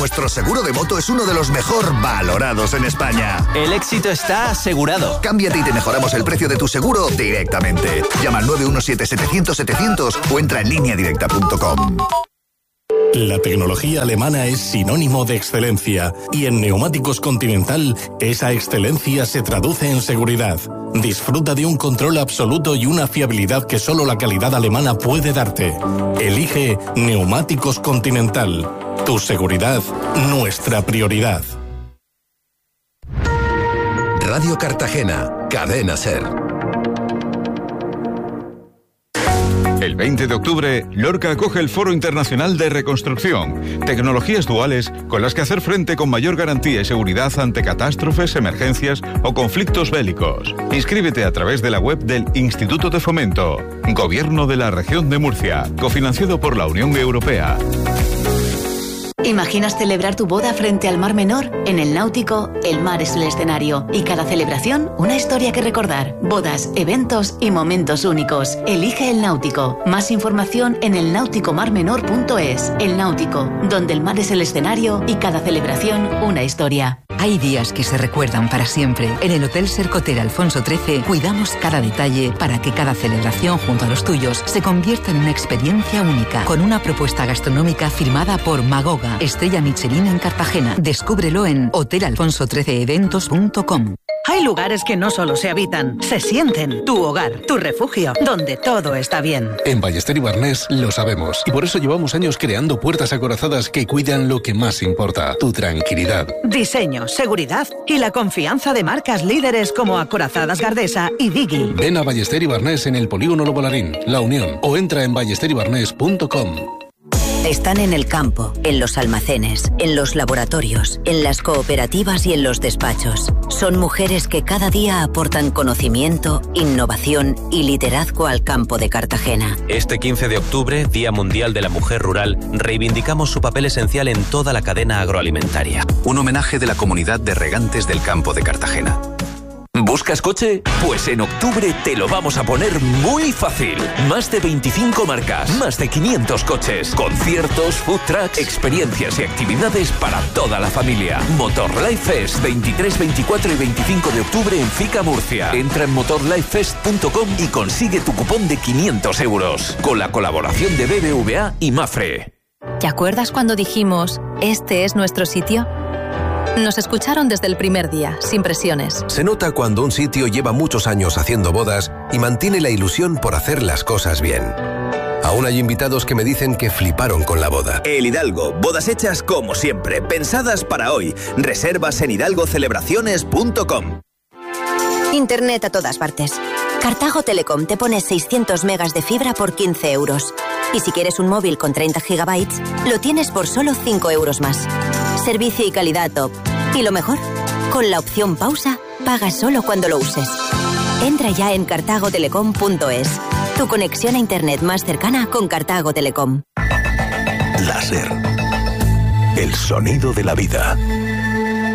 Nuestro seguro de moto es uno de los mejor valorados en España. El éxito está asegurado. Cámbiate y te mejoramos el precio de tu seguro directamente. Llama al 917-700-700 o entra en lineadirecta.com. La tecnología alemana es sinónimo de excelencia y en Neumáticos Continental esa excelencia se traduce en seguridad. Disfruta de un control absoluto y una fiabilidad que solo la calidad alemana puede darte. Elige Neumáticos Continental. Tu seguridad, nuestra prioridad. Radio Cartagena, Cadena SER. El 20 de octubre, Lorca acoge el Foro Internacional de Reconstrucción, tecnologías duales con las que hacer frente con mayor garantía y seguridad ante catástrofes, emergencias o conflictos bélicos. Inscríbete a través de la web del Instituto de Fomento, Gobierno de la Región de Murcia, cofinanciado por la Unión Europea. ¿Imaginas celebrar tu boda frente al Mar Menor? En el Náutico, el mar es el escenario y cada celebración una historia que recordar. Bodas, eventos y momentos únicos. Elige el Náutico. Más información en elnauticomarmenor.es. El Náutico, donde el mar es el escenario y cada celebración una historia. Hay días que se recuerdan para siempre. En el Hotel Sercotel Alfonso XIII cuidamos cada detalle para que cada celebración junto a los tuyos se convierta en una experiencia única, con una propuesta gastronómica firmada por Magoga, estrella Michelin en Cartagena. Descúbrelo en hotelalfonso13eventos.com. Hay lugares que no solo se habitan, se sienten. Tu hogar, tu refugio, donde todo está bien. En Ballester y Barnés lo sabemos. Y por eso llevamos años creando puertas acorazadas que cuidan lo que más importa, tu tranquilidad. Diseño, seguridad y la confianza de marcas líderes como Acorazadas Gardesa y Digi. Ven a Ballester y Barnés en el Polígono Lobolarín, La Unión, o entra en ballesterybarnés.com. Están en el campo, en los almacenes, en los laboratorios, en las cooperativas y en los despachos. Son mujeres que cada día aportan conocimiento, innovación y liderazgo al campo de Cartagena. Este 15 de octubre, Día Mundial de la Mujer Rural, reivindicamos su papel esencial en toda la cadena agroalimentaria. Un homenaje de la comunidad de regantes del campo de Cartagena. ¿Buscas coche? Pues en octubre te lo vamos a poner muy fácil. Más de 25 marcas, más de 500 coches, conciertos, food trucks, experiencias y actividades para toda la familia. Motorlife Fest, 23, 24 y 25 de octubre en Fica, Murcia. Entra en motorlifefest.com y consigue tu cupón de 500 euros. Con la colaboración de BBVA y Mafre. ¿Te acuerdas cuando dijimos, este es nuestro sitio? Nos escucharon desde el primer día, sin presiones. Se nota cuando un sitio lleva muchos años haciendo bodas y mantiene la ilusión por hacer las cosas bien. Aún hay invitados que me dicen que fliparon con la boda. El Hidalgo, bodas hechas como siempre, pensadas para hoy. Reservas en hidalgocelebraciones.com. Internet a todas partes. Cartago Telecom te pone 600 megas de fibra por 15 euros. Y si quieres un móvil con 30 gigabytes, lo tienes por solo 5 euros más. Servicio y calidad top. Y lo mejor, con la opción pausa, pagas solo cuando lo uses. Entra ya en cartagotelecom.es. Tu conexión a internet más cercana con Cartago Telecom. Láser. El sonido de la vida.